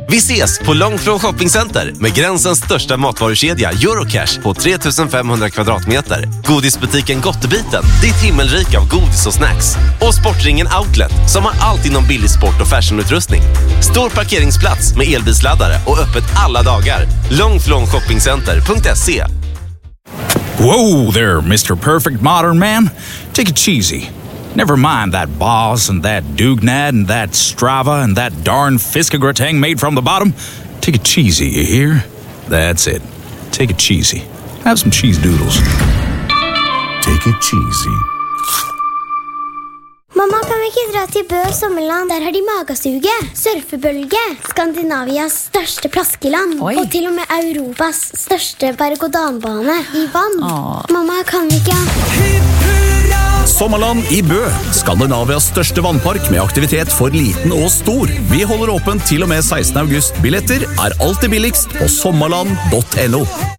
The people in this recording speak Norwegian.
Vi ses på Långflon Shoppingcenter med gränsens största matvarukedja Eurocash på 3500 kvadratmeter. Godisbutiken Gottebiten, ditt himmelrik av godis och snacks. Och Sportringen Outlet som har allt inom billig sport och fashionutrustning. Stor parkeringsplats med elbilsladdare och öppet alla dagar. Långflonshoppingcenter.se. Whoa there, Mr. Perfect Modern Man. Take it cheesy. Never mind that Boss and that Dugnad and that Strava and that darn Fiskagratang made from the bottom. Take it cheesy, you hear? That's it. Take it cheesy. Have some cheese doodles. Take it cheesy. Mamma, kan vi ikke dra til Bø sommerland? Der har de magasuge, surfebølge, Skandinavias største plaskeland. Oi. Og til og med Europas største berg-og-dal-bane i vann. Mamma, kan vi ikke... Sommerland i Bø, Skandinavias største vannpark med aktivitet for liten og stor. Vi holder åpent til og med 16. august. Billetter er alltid billigst på sommerland.no.